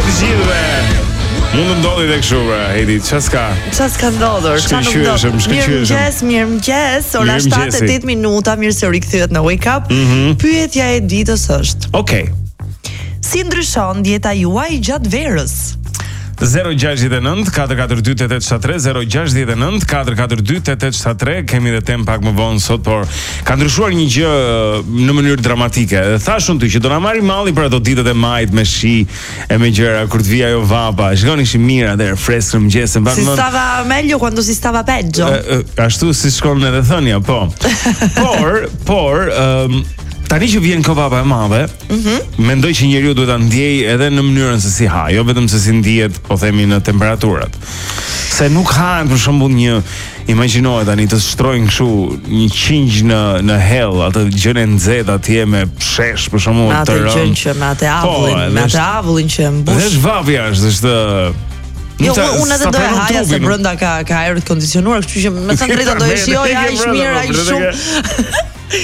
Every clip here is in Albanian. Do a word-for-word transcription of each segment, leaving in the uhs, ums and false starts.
të gjithëve. Mund të ndodhi tek kështu, Hedi, çfarë s'ka? Çfarë s'ka ndodhur? Çfarë nuk ndodh? Mirëmëngjes, mirëmëngjes. Ora shtatë e tetë minuta, mirë se u rikthyet në Wake Up. Mm-hmm. Pyetja e ditës është. Okej. Okay. Si ndryshon dieta juaj gjatë verës? zero gjasht e nëntë katër katër dy tetë tetë shtat tre zero gjasht e nëntë katër katër dy tetë tetë shtat tre. Kemi dhe tem pak më vonë sot, por ka ndryshuar një gjë në mënyrë dramatike. Thash unë ty që do na marrim malli për ato ditët e majit me shi e me gjëra kur të vija ajo vapa. Shikoni ishim mirë atëherë, freskë në mëngjes. Si stava meglio quando si stava peggio. Ashtu si shkon edhe thënia, po. Por, por um, tani që vjen kovapa e madhe, mm-hmm. mendoj që njeriu duhet ta ndjej edhe në mënyrën se si ha, jo vetëm se si ndihet, po themi në temperaturat. Se nuk hahen për shembull një, imagjinoje tani të shtrojnë kështu një qingj në në hell, atë gjën e nxehtë atje me shesh për shembull të rënd. Atë gjën që me atë avullin, me atë avullin që mbush. Është vapja, është Jo, unë edhe do e haja se brenda ka ka ajër të kondicionuar, kështu që me thënë drejtën do e shijoj aq mirë, aq shumë.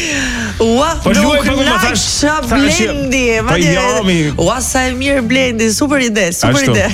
Ua, po nuk naqsha Blendi. Ua, sa e mirë Blendi, super ide, super ide.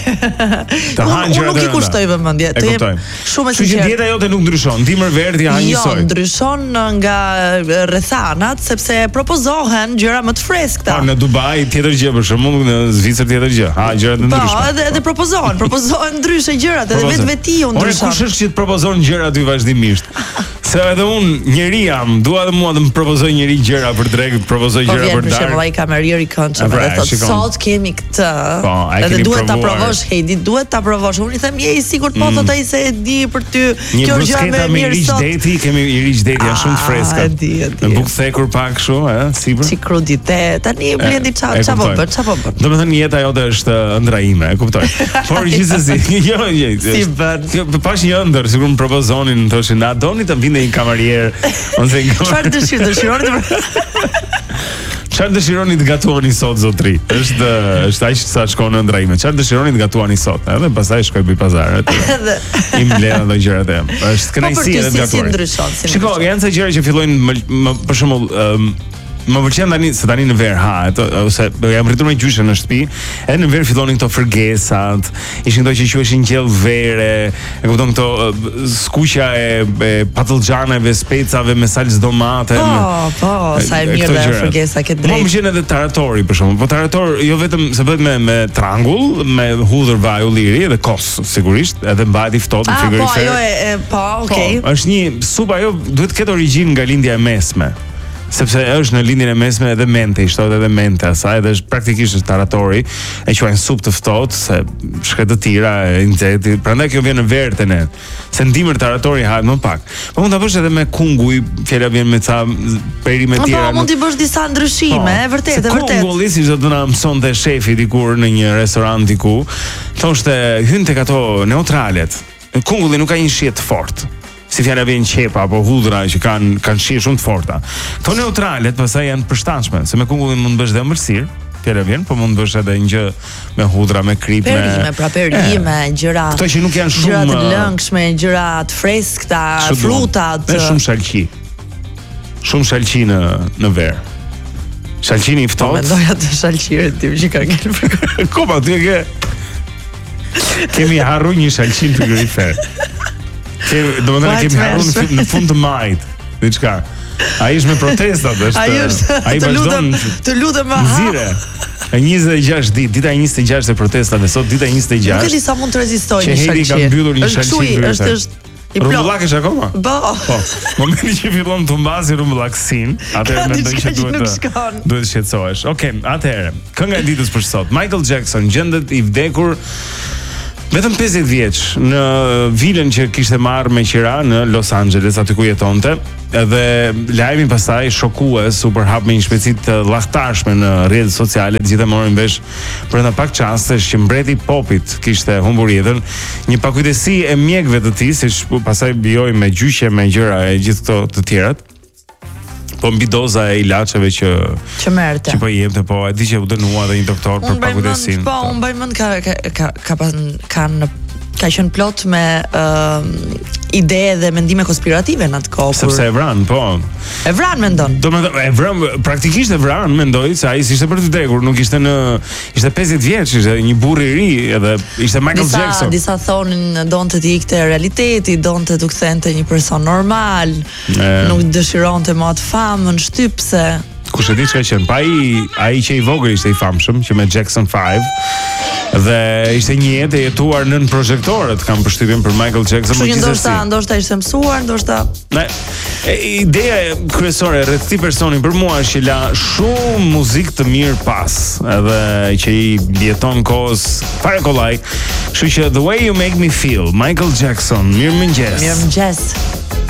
Unë nuk i kushtoj vëmendje, të jem shumë e sinqertë. Që dieta jote nuk ndryshon, dimër verdhi ha njësoj. Jo, ndryshon nga rrethanat, sepse propozohen gjëra më të freskëta. Po në Dubai tjetër gjë, për shembull në Zvicër tjetër gjë. Ha gjëra të ndryshme. Po, edhe edhe propozohen, propozohen ndryshe gjërat, edhe vetë veti u ndryshon. Ore kush është që të propozon gjëra aty vazhdimisht? Se edhe unë njeri jam, dua edhe mua të më propozoj njëri gjëra për drek, propozoj gjëra për darkë. Po vjen për shembull ai kamerieri këndshëm dhe thotë sot kemi këtë. Edhe duhet ta provosh Heidi, duhet ta provosh. Unë i them je i sigurt po thotë ai se e di për ty. Kjo është gjë më mirë sot. Deti, kemi i riç deti janë shumë të freskët. E di, e di. Në bukë thekur pak kështu, ë, sipër. Si krudite. Tani Blendi çfarë çfarë po bën? Çfarë po bën? Domethënë jeta jote është ëndra ime, e kuptoj. Por gjithsesi, jo, jo. Si bën? Pash një ëndër, sigurisht më propozonin, thoshin, "Na doni të vinte një kamerier?" Ose çfarë dëshironi, dëshironi të Çfarë dëshironi të gatuani sot zotri? Është është aq sa shkon ëndra ime. Çfarë dëshironi të gatuani sot? Edhe pastaj shkoj bëj pazar aty. I mbledh ato gjërat e. Është kënaqësi edhe të gatuar. Shikoj, janë ca gjëra që fillojnë për shembull më pëlqen tani se tani në ver ha ato ose jam rritur me gjyshe në shtëpi, edhe në ver fillonin këto fërgesat, ishin këto që quheshin gjell vere, e kupton këto skuqja e, e patullxhaneve, specave me salcë domate. Po, po, sa e mirë dhe fërgesa këtë drejt. Më pëlqen edhe taratori për shkakun. Po tarator jo vetëm se bëhet me me trangull, me hudhër vaj ulliri dhe kos, sigurisht, edhe mbahet i ftohtë në frigorifer. Po, ajo e po, okay. Po, është një supë, ajo duhet të ketë origjinë nga lindja e mesme. Sepse është në lindjen e mesme edhe mente, i shtohet edhe mente asaj, dhe është praktikisht është taratori, e quajnë supë të ftohtë, se shkret të tira, e nxehtë, prandaj kjo vjen në verën e. Se ndimër taratori hahet më pak. Po mund ta bësh edhe me kunguj, fjala vjen me ca perime të tjera. Po mund të bësh disa ndryshime, e vërtetë, e vërtetë. Kungulli siç do të na mësonte shefi dikur në një restorant diku, thoshte hyn tek ato neutralet. Kungulli nuk ka një shije të fortë. Si fjala vjen qepa apo hudhra që kanë kanë shije shumë të forta. Këto neutralet pastaj janë përshtatshme, se me kungullin mund të bësh dhe ëmbëlsirë, fjala vjen, po mund të bësh edhe një gjë me hudhra, me krip, me perime, pra perime, gjëra. Këto që nuk janë shumë gjëra të lëngshme, gjëra të freskëta, frutat. Është shumë shalqi. Shumë shalqi në në ver. Shalqini i ftohtë. Mendoj atë shalqiret tim që ka ngel. Kuma ti ke? Kemi harruar një shalqin frigorifer. Do më kemi harruar në fund të majit diçka. Ai është me protestat, është. Ai është. Ai vazhdon. Të lutem ha. Nxire. E njëzet e gjashtë ditë, dita e njëzet e gjashtë e protestave, sot dita e njëzet e gjashtë. Nuk e di sa mund të rezistojë një shalqi. Që ka mbyllur një shalqi. Është është i plot. Rumbullakësh akoma? Po. Po. Momenti që fillon të mbasi rumbullaksin, atëherë mendoj që duhet të duhet të shqetësohesh. Okej, atëherë, kënga e ditës për sot. Michael Jackson gjendet i vdekur vetëm pesëdhjetë vjeç në vilën që kishte marrë me qira në Los Angeles, aty ku jetonte. Edhe lajmi pastaj shokues u përhap me një shpejtësi të llahtarshme në rrjetet sociale. Të gjithë morën vesh brenda pak çastesh që mbreti i popit kishte humbur jetën. Një pakujdesi e mjekëve të tij, siç pastaj bijoi me gjyqje, me gjëra e gjithë këto të tjerat. Po mbi doza e ilaçeve që që merrte. Që po i jepte, po e di që u dënua edhe një doktor për pakujdesinë. Po, unë mbaj mend ka ka ka kanë ka qenë plot me uh, ide dhe mendime konspirative në atë kohë. Sepse e vran, po. E vran mendon. Do të e vran, praktikisht e vran, mendoj se ai ishte për të vdekur, nuk ishte në ishte pesëdhjetë vjeç, ishte një burr i ri, edhe ishte Michael disa, Jackson. Disa thonin donte të ikte realiteti, donte të kthente një person normal, e... nuk dëshironte më atë famën shtypse. Kush e di çka qen? Pa ai, ai që i vogël ishte i famshëm, që me Jackson five dhe ishte një jetë e jetuar nën projektorët, kam përshtypjen për Michael Jackson. Kështu që ndoshta, ndoshta ishte mësuar, ndoshta. Ne, ideja kryesore rreth këtij personi për mua është që la shumë muzikë të mirë pas, edhe që i jeton kohës fare kollaj. Kështu që The Way You Make Me Feel, Michael Jackson, mirëmëngjes. Mirëmëngjes.